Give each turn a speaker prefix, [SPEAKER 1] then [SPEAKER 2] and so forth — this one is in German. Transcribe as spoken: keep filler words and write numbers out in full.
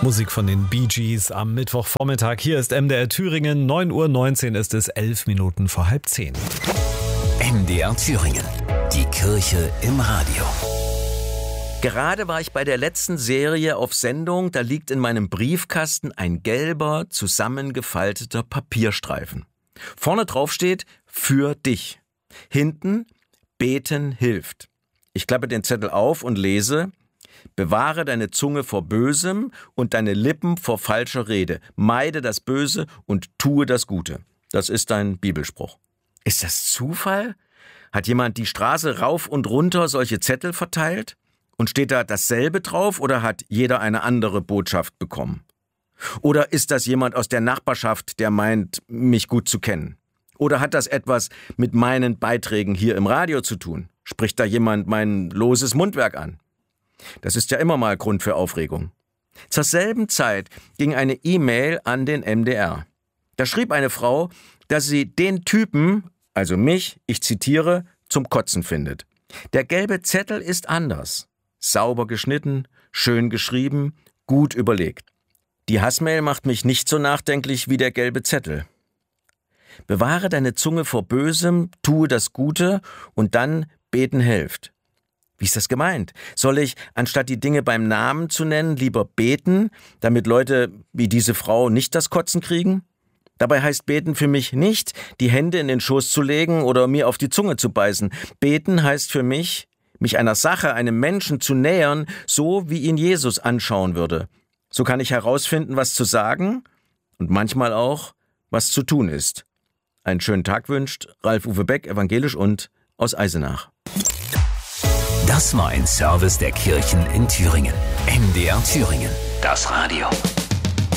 [SPEAKER 1] Musik von den Bee Gees am Mittwochvormittag. Hier ist M D R Thüringen. neun Uhr neunzehn ist es, elf Minuten vor halb zehn.
[SPEAKER 2] M D R Thüringen. Die Kirche im Radio.
[SPEAKER 3] Gerade war ich bei der letzten Serie auf Sendung. Da liegt in meinem Briefkasten ein gelber, zusammengefalteter Papierstreifen. Vorne drauf steht „Für dich". Hinten „Beten hilft". Ich klappe den Zettel auf und lese: Bewahre deine Zunge vor Bösem und deine Lippen vor falscher Rede. Meide das Böse und tue das Gute. Das ist ein Bibelspruch. Ist das Zufall? Hat jemand die Straße rauf und runter solche Zettel verteilt? Und steht da dasselbe drauf oder hat jeder eine andere Botschaft bekommen? Oder ist das jemand aus der Nachbarschaft, der meint, mich gut zu kennen? Oder hat das etwas mit meinen Beiträgen hier im Radio zu tun? Spricht da jemand mein loses Mundwerk an? Das ist ja immer mal Grund für Aufregung. Zur selben Zeit ging eine E-Mail an den M D R. Da schrieb eine Frau, dass sie den Typen, also mich, ich zitiere, zum Kotzen findet. Der gelbe Zettel ist anders. Sauber geschnitten, schön geschrieben, gut überlegt. Die Hassmail macht mich nicht so nachdenklich wie der gelbe Zettel. Bewahre deine Zunge vor Bösem, tue das Gute und dann beten hilft. Wie ist das gemeint? Soll ich, anstatt die Dinge beim Namen zu nennen, lieber beten, damit Leute wie diese Frau nicht das Kotzen kriegen? Dabei heißt beten für mich nicht, die Hände in den Schoß zu legen oder mir auf die Zunge zu beißen. Beten heißt für mich, mich einer Sache, einem Menschen zu nähern, so wie ihn Jesus anschauen würde. So kann ich herausfinden, was zu sagen und manchmal auch, was zu tun ist. Einen schönen Tag wünscht Ralf-Uwe Beck, evangelisch und aus Eisenach.
[SPEAKER 2] Das war ein Service der Kirchen in Thüringen. M D R Thüringen. Das Radio.